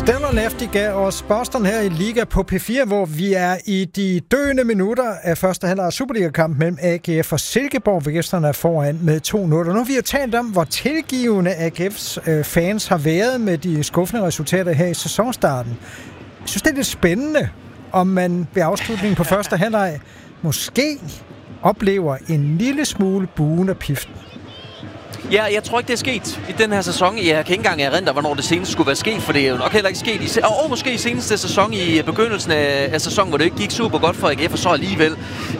Stellar Lefty gav os Boston her i Liga på P4, hvor vi er i de døende minutter af første halvleg af Superliga-kamp mellem AGF og Silkeborg, hvor gæsterne er foran med 2-0. Og nu har vi jo talt om, hvor tilgivende AGF's fans har været med de skuffende resultater her i sæsonstarten. Jeg synes, det er lidt spændende, om man ved afslutningen på første halvleg måske oplever en lille smule bugen af piften. Ja, jeg tror ikke, det er sket i den her sæson. Jeg kan ikke engang erindre, hvornår det senest skulle være sket, for det er jo nok heller ikke sket måske i seneste sæson, i begyndelsen af sæsonen, hvor det ikke gik super godt for AGF, og så alligevel.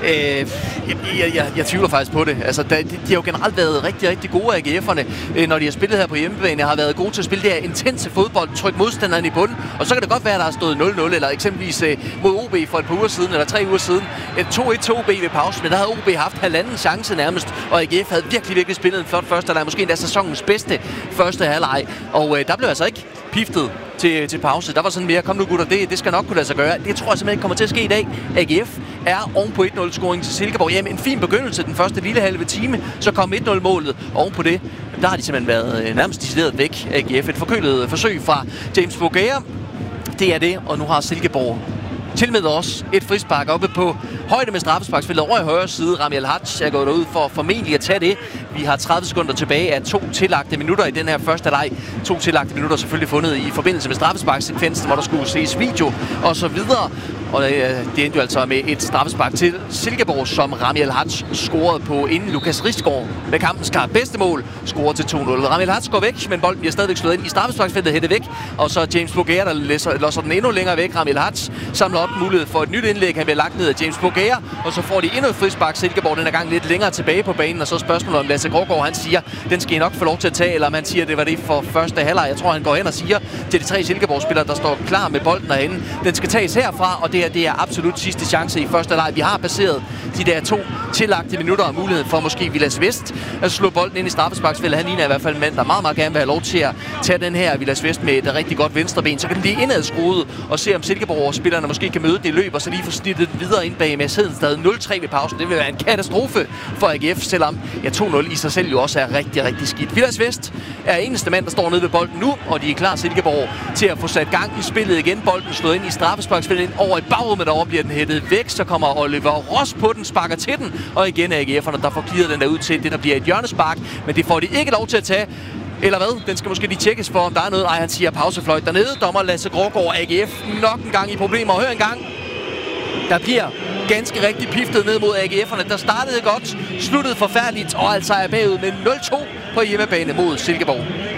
Jeg tvivler faktisk på det. Altså, de har jo generelt været rigtig, rigtig gode AGF'erne, når de har spillet her på hjemmebane. Har været gode til at spille det her intense fodbold, trykke modstanderen i bunden, og så kan det godt være, at der har stået 0-0, eller eksempelvis mod OB for et par uger siden, eller 3 uger siden. 2-1 OB ved pausen, men der havde OB haft halvanden chance nærmest, og AGF havde virkelig spillet en flot første halvleg, måske endda sæsonens bedste første halvleg, og der blev altså ikke piftet til pause. Der var sådan mere, kom nu gutter, det skal nok kunne lade sig gøre. Det tror jeg simpelthen ikke kommer til at ske i dag. AGF er oven på 1-0-scoring til Silkeborg. Jamen, en fin begyndelse den første lille halve time, så kom 1-0-målet oven på det. Der har de simpelthen været nærmest decideret væk, AGF. Et forkølet forsøg fra James Bougea. Det er det, og nu har Silkeborg tilmed også et frispark oppe på højde med straffesparksfeltet over i højre side. Rami Al-Haj er gået ud for formentlig at tage det. Vi har 30 sekunder tilbage af 2 tillagte minutter i den her første leg. 2 tillagte minutter selvfølgelig fundet i forbindelse med straffesparksekvensen, hvor der skulle ses video og så videre. Og det endte jo altså med et straffespark til Silkeborg, som Rami Al-Haj scorede på, inden Lukas Risgaard med kampens klart bedste mål scorede til 2-0. Rami Al-Haj går væk, men bolden bliver stadigvæk slået ind i straffesparksfeltet, hættet væk. Og så James Bougea, der losser den endnu længere væk. Rami Al-Haj samler op mulighed for et nyt indlæg. Han bliver lagt ned af James Bougea, og så får de endnu et frispark. Silkeborg den er gang lidt længere tilbage på banen, og så spørgsmålet om Lasse Grågaard, han siger, den skal I nok få lov til at tage, eller man siger, det var det for første halvleg. Jeg tror, han går hen og siger til de 3 Silkeborg-spillere, der står klar med bolden derinde, den skal tages herfra, og det er absolut sidste chance i første halvleg. Vi har passeret de der 2 tillagte minutter og mulighed for måske Vilas Vest at slå bolden ind i straffesparksfeltet. Han ligner i hvert fald en mand, der meget gerne vil have lov til at tage den her Vilas Vest med et rigtig godt venstreben. Så kan den blive indadskruet og se, om Silkeborg-spillerne måske kan møde det løb, og så lige få snittet videre ind bag med siden stadig 0-3 ved pausen. Det vil være en katastrofe for AGF, selvom 2-0 i sig selv jo også er rigtig skidt. Vilas Vest er eneste mand, der står nede ved bolden nu, og de er klar, Silkeborg, til at få sat gang i spillet igen. Bolden slået ind i straffesparksfeltet, ind over i bagrummet, derovre bliver den hættet væk. Så kommer Oliver Ross på den, sparker til den, og igen er AGF'erne, der får clearet den der ud til det, der bliver et hjørnespark, men det får de ikke lov til at tage. Eller hvad? Den skal måske lige tjekkes for, om der er noget. Han siger pausefløjt dernede. Dommer Lasse Grågaard, AGF nok en gang i problemer. Og hør en gang. Der bliver ganske rigtig piftet ned mod AGF'erne. Der startede godt, sluttede forfærdeligt, og altså er bagud med 0-2 på hjemmebane mod Silkeborg.